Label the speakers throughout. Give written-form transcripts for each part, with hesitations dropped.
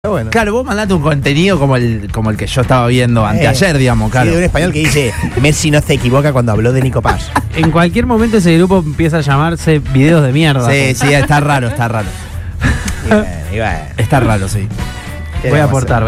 Speaker 1: Bueno.
Speaker 2: Claro, vos mandaste un contenido como el que yo estaba viendo anteayer, digamos, claro.
Speaker 1: Sí, de un español que dice, Messi no se equivoca cuando habló de Nico Paz.
Speaker 3: En cualquier momento ese grupo empieza a llamarse videos de mierda.
Speaker 2: Sí, sí, está raro, está raro.
Speaker 1: Y bueno.
Speaker 2: Está raro, sí.
Speaker 3: Voy a aportar.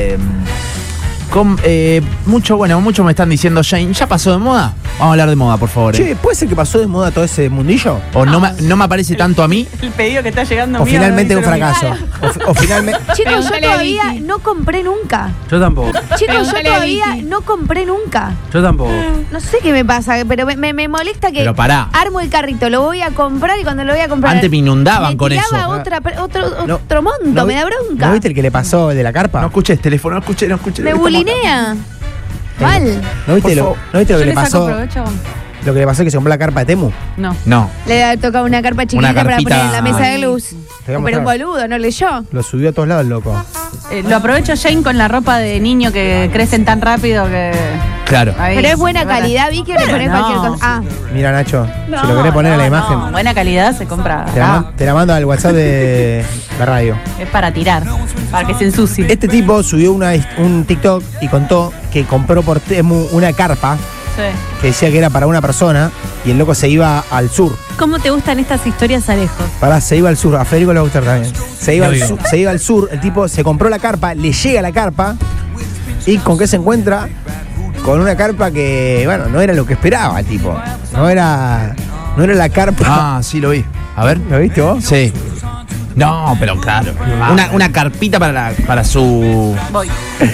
Speaker 2: Mucho me están diciendo, Jane, ¿ya pasó de moda? Vamos a hablar de moda, por favor.
Speaker 1: Che, ¿puede ser que pasó de moda todo ese mundillo?
Speaker 2: O no me aparece tanto a mí.
Speaker 4: El pedido que está llegando
Speaker 1: O
Speaker 4: mío,
Speaker 1: finalmente
Speaker 4: no
Speaker 1: un
Speaker 4: dice lo
Speaker 1: fracaso.
Speaker 4: mismo.
Speaker 1: O finalmente.
Speaker 5: Chicos, yo
Speaker 4: Pregúntale a
Speaker 5: todavía
Speaker 4: Vicky.
Speaker 5: no compré nunca.
Speaker 3: Yo tampoco.
Speaker 5: Chicos, yo
Speaker 4: Pregúntale a
Speaker 5: todavía
Speaker 4: Vicky.
Speaker 5: no compré nunca.
Speaker 3: Yo tampoco.
Speaker 5: No sé qué me pasa, pero me molesta que
Speaker 2: Pero pará.
Speaker 5: armo el carrito, lo voy a comprar y cuando lo voy a comprar
Speaker 2: Antes me inundaban con
Speaker 5: tiraba
Speaker 2: eso.
Speaker 5: otro monto, me da bronca.
Speaker 1: ¿No viste el que le pasó el de la carpa?
Speaker 2: No escuché el teléfono, no escuché.
Speaker 5: Me bulinea. Mal.
Speaker 1: ¿No viste,
Speaker 2: Por favor.
Speaker 1: ¿No viste lo
Speaker 4: Yo
Speaker 1: que le
Speaker 4: le saco
Speaker 1: pasó?
Speaker 4: provecho.
Speaker 1: Lo que le pasó que se compró la carpa de Temu.
Speaker 4: No.
Speaker 2: No.
Speaker 5: Le ha tocado una carpa chiquita para
Speaker 2: carpita.
Speaker 5: poner en la mesa de luz.
Speaker 1: Te voy a
Speaker 5: Pero un
Speaker 1: mostrar.
Speaker 5: boludo, no leyó.
Speaker 1: Lo subió a todos lados, loco.
Speaker 4: Lo aprovecho, Jane, con la ropa de niño que crecen tan rápido que...
Speaker 2: Claro.
Speaker 4: Ahí,
Speaker 5: Pero es buena
Speaker 4: ¿verdad?
Speaker 5: calidad, Vicky, o le pones
Speaker 4: No.
Speaker 5: cualquier cosa. Ah,
Speaker 1: Mira, Nacho, si lo querés poner en la imagen,
Speaker 4: No, buena calidad se compra.
Speaker 1: te la mando al WhatsApp de la radio.
Speaker 4: Es para tirar, para que se ensucie.
Speaker 1: Este tipo subió un TikTok y contó que compró por Temu una carpa
Speaker 4: Sí.
Speaker 1: que decía que era para una persona y el loco se iba al sur.
Speaker 6: ¿Cómo te gustan estas historias, Alejo?
Speaker 1: Se iba al sur, a Federico le va a gustar también. Se iba
Speaker 3: Obvio.
Speaker 1: al sur, el tipo se compró la carpa, le llega la carpa y ¿con qué se encuentra? Con una carpa que, bueno, no era lo que esperaba el tipo. No era la carpa.
Speaker 2: Ah, sí, lo vi. A ver.
Speaker 1: ¿Lo viste vos?
Speaker 2: Sí. No, pero claro. Una carpita para su
Speaker 4: Voy.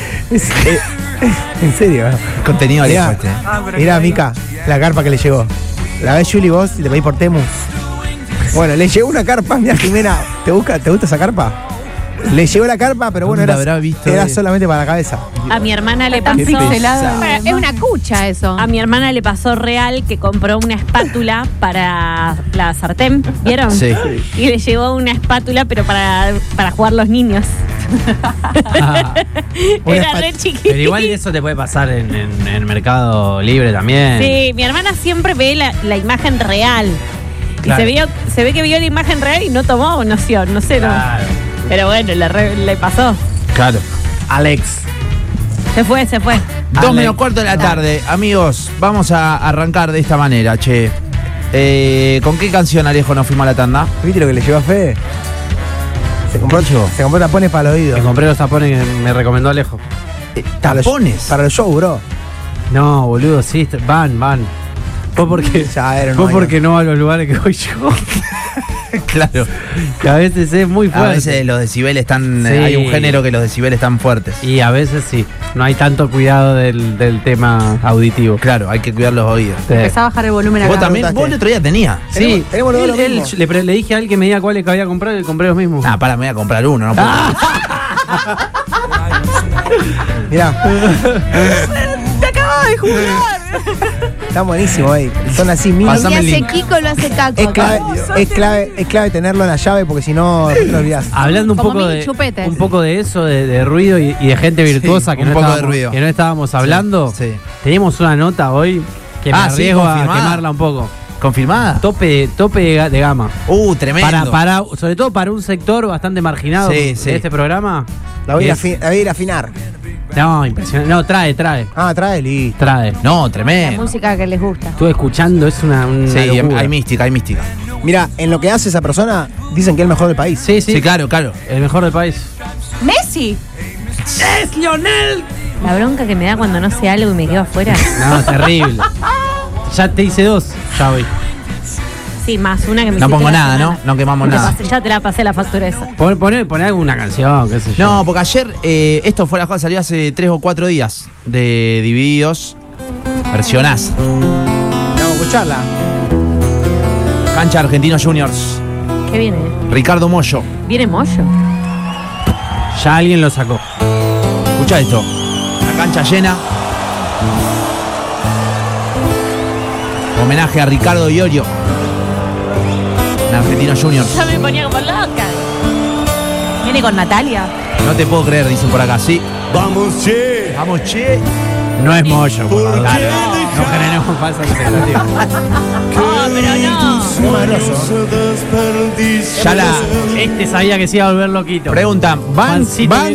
Speaker 1: En serio.
Speaker 2: contenido
Speaker 1: Mirá,
Speaker 2: Alejo este.
Speaker 1: mirá, Mica, la carpa que le llegó. La ves, Juli, vos y te pedís por Temu. Bueno, le llegó una carpa, mira, Jimena, ¿te gusta esa carpa? Le llegó la carpa, pero bueno,
Speaker 2: ¿Dónde la habrá visto
Speaker 1: era
Speaker 2: él?
Speaker 1: solamente para la cabeza.
Speaker 6: A mi hermana le
Speaker 4: Tan
Speaker 6: pasó.
Speaker 4: pixelado.
Speaker 5: es una cucha eso.
Speaker 6: A mi hermana le pasó real que compró una espátula para la sartén, ¿vieron?
Speaker 2: Sí.
Speaker 6: Y le llevó una espátula, pero para jugar los niños. Era re chiquita.
Speaker 3: Pero igual eso te puede pasar en el Mercado Libre también.
Speaker 6: Sí, mi hermana siempre ve la imagen real.
Speaker 3: Claro.
Speaker 6: Y se ve que vio la imagen real y no tomó noción, no sé.
Speaker 3: Claro.
Speaker 6: Pero bueno, le pasó.
Speaker 2: Claro. Alex.
Speaker 6: Se fue.
Speaker 2: 2 menos cuarto de la tarde. Amigos, vamos a arrancar de esta manera, che. ¿Con qué canción, Alejo, nos fuimos a la tanda?
Speaker 1: ¿Viste lo que le llegó a Fede? Se compró tapones para los
Speaker 3: Me
Speaker 1: oídos.
Speaker 3: compré los tapones que me recomendó Alejo.
Speaker 1: Para los-
Speaker 2: ¿Tapones?
Speaker 1: Para los shows, bro.
Speaker 3: No, boludo, sí, van. Vos porque,
Speaker 1: Ya era,
Speaker 3: vos porque no vas a los lugares que voy yo.
Speaker 2: Claro.
Speaker 3: Que a veces es muy
Speaker 2: A
Speaker 3: fuerte.
Speaker 2: veces los decibeles están.
Speaker 3: Sí.
Speaker 2: Hay un género que los decibeles están fuertes.
Speaker 3: Y a veces sí, no hay tanto cuidado del tema auditivo.
Speaker 2: Claro, hay que cuidar los oídos.
Speaker 3: Sí.
Speaker 4: Empezá a bajar el volumen acá.
Speaker 2: Vos también,
Speaker 1: preguntaste.
Speaker 2: vos el otro día tenías.
Speaker 3: Sí,
Speaker 1: Tenemos los dos lo
Speaker 3: él-
Speaker 1: mismo.
Speaker 3: le dije a él que me diga cuáles que había comprado y compré los mismos.
Speaker 2: Ah, para, me voy a comprar uno, no puedo.
Speaker 1: Mirá. Están buenísimos, ahí. Son así mil.
Speaker 5: Lo que
Speaker 2: Pásame el
Speaker 5: hace
Speaker 2: link.
Speaker 5: Kiko lo hace Caco.
Speaker 1: Es clave tenerlo en la llave porque si no, te lo olvidás.
Speaker 3: Hablando un
Speaker 4: Como
Speaker 3: poco,
Speaker 4: mini chupetes.
Speaker 3: un poco de eso, de ruido y de gente virtuosa
Speaker 2: Sí,
Speaker 3: que,
Speaker 2: un
Speaker 3: no
Speaker 2: poco de
Speaker 3: estábamos,
Speaker 2: ruido.
Speaker 3: que no estábamos hablando.
Speaker 2: Sí.
Speaker 3: Teníamos una nota hoy que me
Speaker 2: Ah, sí,
Speaker 3: arriesgo a
Speaker 2: confirmada.
Speaker 3: quemarla un poco.
Speaker 2: ¿Confirmada?
Speaker 3: Tope de gama.
Speaker 2: Tremendo.
Speaker 3: Sobre todo para un sector bastante marginado
Speaker 2: Sí, sí.
Speaker 3: de este programa.
Speaker 1: La voy a
Speaker 3: Es-
Speaker 1: ir a afinar.
Speaker 3: No, impresionante. No, trae.
Speaker 1: Ah, trae, listo.
Speaker 3: Trae.
Speaker 2: No,
Speaker 5: La
Speaker 2: tremendo.
Speaker 5: música que les gusta.
Speaker 3: Estuve escuchando, es una
Speaker 2: Sí,
Speaker 3: locura.
Speaker 2: hay mística.
Speaker 1: Mira, en lo que hace esa persona, dicen que es el mejor del país.
Speaker 3: Sí, sí,
Speaker 2: Sí, claro.
Speaker 3: el mejor del país.
Speaker 4: Messi.
Speaker 3: ¡Es Lionel!
Speaker 6: La bronca que me da cuando no sé algo y me quedo afuera.
Speaker 3: No, terrible. Ya te hice 2, ya voy.
Speaker 6: Sí, más una que me
Speaker 2: No
Speaker 6: hiciste
Speaker 2: pongo
Speaker 6: la
Speaker 2: nada,
Speaker 6: semana.
Speaker 2: ¿no? No quemamos nada.
Speaker 6: Ya te la pasé la factura esa.
Speaker 3: Poné alguna canción, qué sé yo.
Speaker 2: No, porque ayer esto fue la joda, salió hace 3 o 4 días de Divididos. Versionás.
Speaker 1: Vamos a escucharla.
Speaker 2: Cancha Argentinos Juniors.
Speaker 6: ¿Qué viene?
Speaker 2: Ricardo Mollo.
Speaker 6: ¿Viene Moyo?
Speaker 3: Ya alguien lo sacó.
Speaker 2: Escucha esto. La cancha llena. Homenaje a Ricardo Iorio. En Argentinos Juniors.
Speaker 6: Ya me ponía como loca.
Speaker 4: Viene con Natalia.
Speaker 2: No te puedo creer, dicen por acá. Sí.
Speaker 7: Vamos, che.
Speaker 2: Vamos, che.
Speaker 3: No es mollo, por favor. No generemos falsas expectativas.
Speaker 6: Oh, pero no.
Speaker 1: Muy magroso.
Speaker 2: Ya la
Speaker 3: Este sabía que se iba a volver loquito.
Speaker 2: preguntan, ¿van
Speaker 3: Juancito
Speaker 2: con